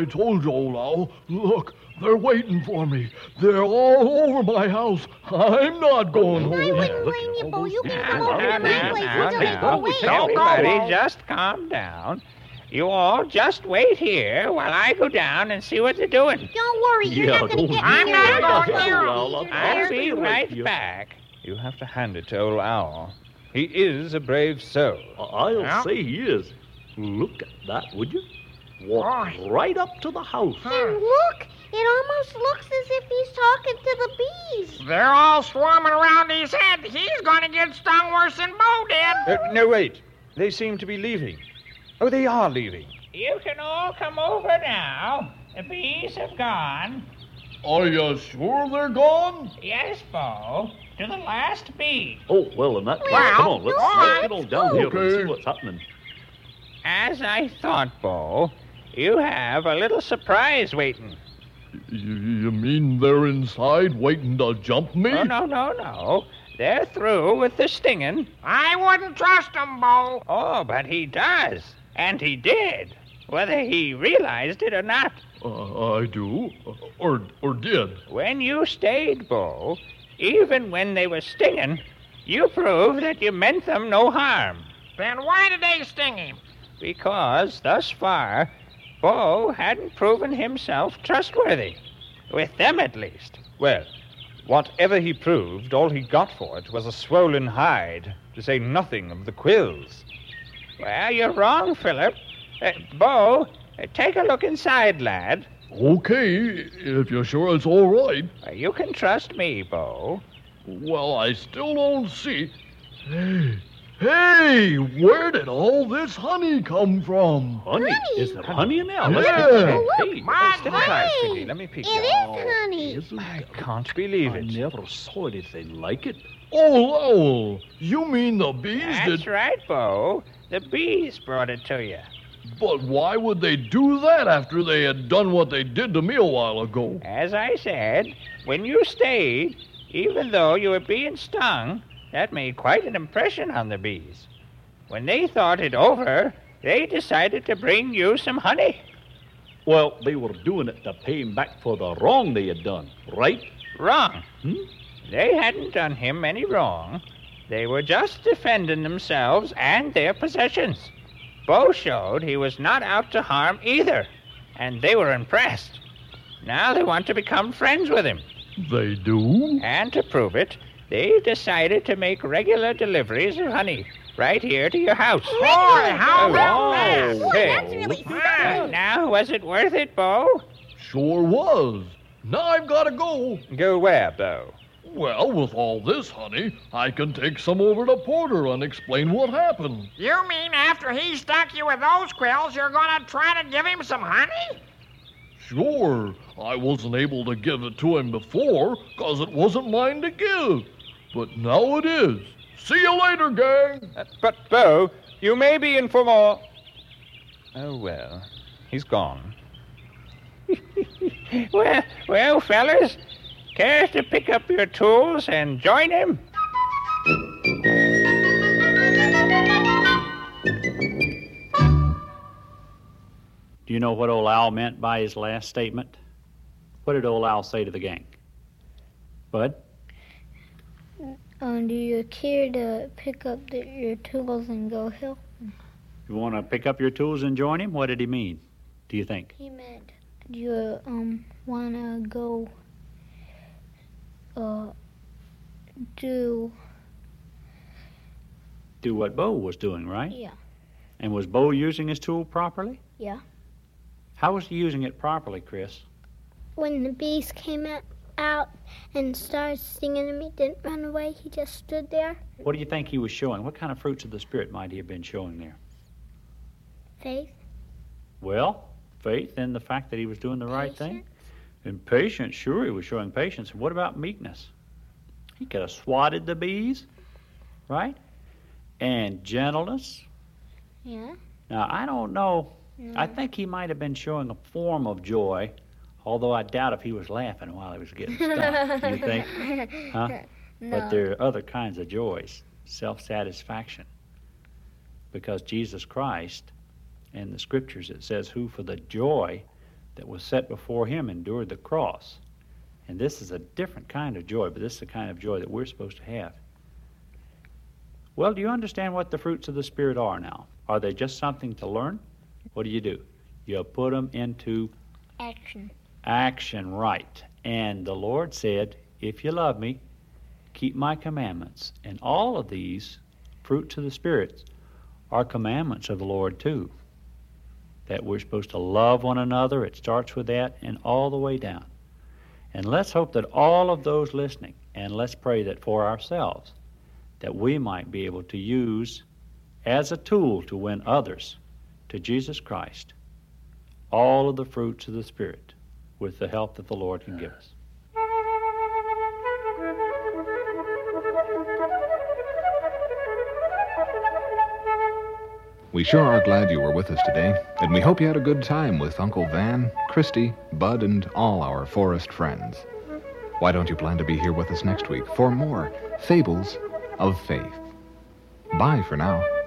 I told you, old owl. Look, they're waiting for me. They're all over my house. I'm not going home. I wouldn't blame you, Bo. You can come over to my place until they go away. Everybody just calm down. You all just wait here while I go down and see what they're doing. Don't worry, you're not going to get me. I'm not going there. I'll be right back. You have to hand it to old Owl. He is a brave soul. I'll say he is. Look at that, would you? Walk right up to the house. And look, it almost looks as if he's talking to the bees. They're all swarming around his head. He's going to get stung worse than Bo did. No, wait. They seem to be leaving. Oh, they are leaving. You can all come over now. The bees have gone. Are you sure they're gone? Yes, Bo. To the last bee. Oh, well, in that case, Well, come on, let's get on down here and see Okay. what's happening. As I thought, Bo, you have a little surprise waiting. You mean they're inside waiting to jump me? Oh, no. They're through with the stinging. I wouldn't trust him, Bo. Oh, but he does. And he did. Whether he realized it or not. I do. Or did. When you stayed, Bo, even when they were stinging, you proved that you meant them no harm. Then why did they sting him? Because, thus far, Bo hadn't proven himself trustworthy. With them, at least. Well, whatever he proved, all he got for it was a swollen hide, to say nothing of the quills. Well, you're wrong, Philip. Bo, take a look inside, lad. Okay, if you're sure it's all right. You can trust me, Bo. Well, I still don't see. Hey, where did all this honey come from? Honey? Is there honey in there? Yeah. Let's get Oh, hey, my Step aside, sweetie. Let me peek. It is honey. I can't believe I it. never saw anything like it. Oh, Owl, you mean the bees That's did... right, Bo. The bees brought it to you. But why would they do that after they had done what they did to me a while ago? As I said, when you stayed, even though you were being stung, that made quite an impression on the bees. When they thought it over, they decided to bring you some honey. Well, they were doing it to pay him back for the wrong they had done, right? Wrong. They hadn't done him any wrong. They were just defending themselves and their possessions. Bo showed he was not out to harm either, and they were impressed. Now they want to become friends with him. They do? And to prove it, they decided to make regular deliveries of honey right here to your house. Boy, how about that? Boy, that's really Well, now, was it worth it, Bo? Sure was. Now I've got to go. Go where, Bo? Well, with all this honey, I can take some over to Porter and explain what happened. You mean after he stuck you with those quills, you're going to try to give him some honey? Sure, I wasn't able to give it to him before, 'cause it wasn't mine to give. But now it is. See you later, gang. But, Bo, you may be in for more... Oh, well, he's gone. Well, fellas, care to pick up your tools and join him? Do you know what old Owl meant by his last statement? What did old Owl say to the gang? Bud? Do you care to pick up your tools and go help? You want to pick up your tools and join him? What did he mean, do you think? He meant, do you want to go Do what Bo was doing, right? Yeah. And was Bo using his tool properly? Yeah. How was he using it properly, Chris? When the bees came out and started stinging him, he didn't run away. He just stood there. What do you think he was showing? What kind of fruits of the Spirit might he have been showing there? Faith. Well, faith in the fact that he was doing the right thing. Patience. And patience, sure, he was showing patience. What about meekness? He could have swatted the bees, right? And gentleness. Yeah. Now, I don't know. No. I think he might have been showing a form of joy, although I doubt if he was laughing while he was getting stung. Do you think? Huh? No. But there are other kinds of joys, self-satisfaction. Because Jesus Christ, in the Scriptures, it says, who for the joy that was set before him endured the cross. And this is a different kind of joy, but this is the kind of joy that we're supposed to have. Well, do you understand what the fruits of the Spirit are now? Are they just something to learn? What do? You put them into Action. action, right. And the Lord said, if you love me, keep my commandments. And all of these fruits of the Spirit are commandments of the Lord too. That we're supposed to love one another. It starts with that and all the way down. And let's hope that all of those listening, and let's pray that for ourselves, that we might be able to use as a tool to win others to Jesus Christ all of the fruits of the Spirit with the help that the Lord can give us. We sure are glad you were with us today, and we hope you had a good time with Uncle Van, Christy, Bud, and all our forest friends. Why don't you plan to be here with us next week for more Fables of Faith? Bye for now.